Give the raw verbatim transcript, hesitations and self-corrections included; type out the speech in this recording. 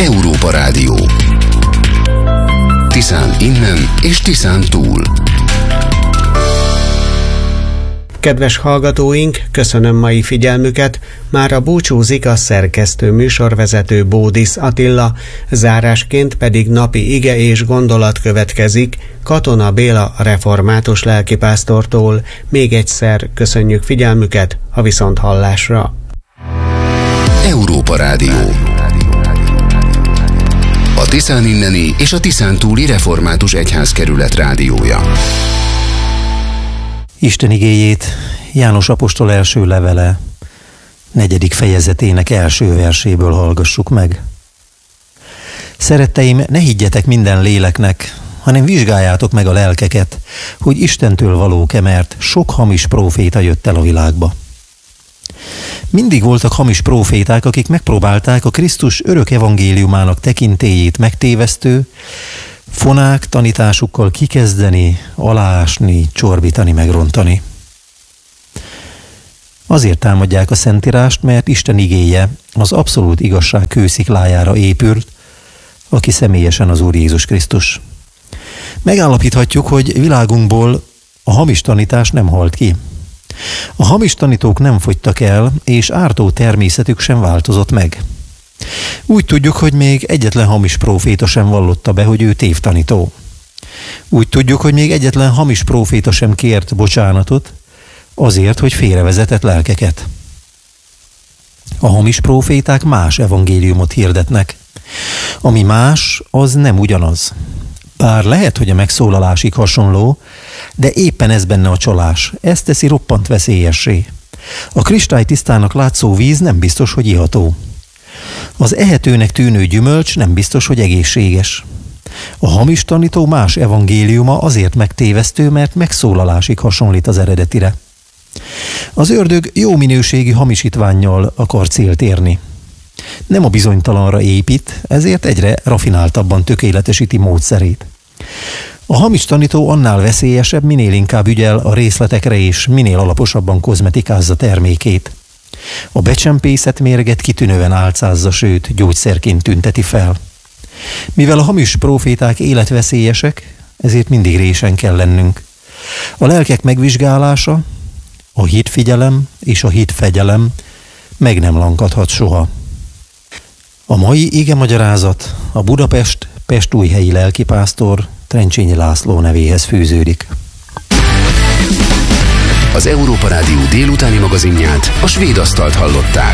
Európa Rádió. Tiszán innen és Tiszán túl. Kedves hallgatóink, köszönöm mai figyelmüket. Mára búcsúzik a szerkesztő műsorvezető Bódisz Attila, zárásként pedig napi ige és gondolat következik Katona Béla református lelkipásztortól. Még egyszer köszönjük figyelmüket, a viszonthallásra. Európa Rádió. A Tiszán inneni és a Tiszán túli református egyházkerület rádiója. Isten igéjét János apostol első levele negyedik fejezetének első verséből hallgassuk meg. Szeretteim, ne higgyetek minden léleknek, hanem vizsgáljátok meg a lelkeket, hogy Istentől valók-e, mert sok hamis próféta jött el a világba. Mindig voltak hamis próféták, akik megpróbálták a Krisztus örök evangéliumának tekintélyét megtévesztő, fonák tanításukkal kikezdeni, aláásni, csorbítani, megrontani. Azért támadják a Szentírást, mert Isten igéje az abszolút igazság kősziklájára épült, aki személyesen az Úr Jézus Krisztus. Megállapíthatjuk, hogy világunkból a hamis tanítás nem halt ki. A hamis tanítók nem fogytak el, és ártó természetük sem változott meg. Úgy tudjuk, hogy még egyetlen hamis próféta sem vallotta be, hogy ő tévtanító. Úgy tudjuk, hogy még egyetlen hamis próféta sem kért bocsánatot azért, hogy félrevezetett lelkeket. A hamis próféták más evangéliumot hirdetnek. Ami más, az nem ugyanaz. Bár lehet, hogy a megszólalásig hasonló, de éppen ez benne a csalás. Ez teszi roppant veszélyessé. A kristálytisztának látszó víz nem biztos, hogy iható. Az ehetőnek tűnő gyümölcs nem biztos, hogy egészséges. A hamis tanító más evangéliuma azért megtévesztő, mert megszólalásig hasonlít az eredetire. Az ördög jó minőségi hamisítvánnyal akar célt érni. Nem a bizonytalanra épít, ezért egyre rafináltabban tökéletesíti módszerét. A hamis tanító annál veszélyesebb, minél inkább ügyel a részletekre és minél alaposabban kozmetikázza termékét. A becsempészet mérget kitűnően álcázza, sőt, gyógyszerként tünteti fel. Mivel a hamis próféták életveszélyesek, ezért mindig résen kell lennünk. A lelkek megvizsgálása, a hitfigyelem és a hitfegyelem meg nem lankadhat soha. A mai igemagyarázat a Budapest pestújhelyi lelkipásztor Trencsényi László nevéhez fűződik. Az Európa Rádió délutáni magazinját, a Svéd Asztalt hallották.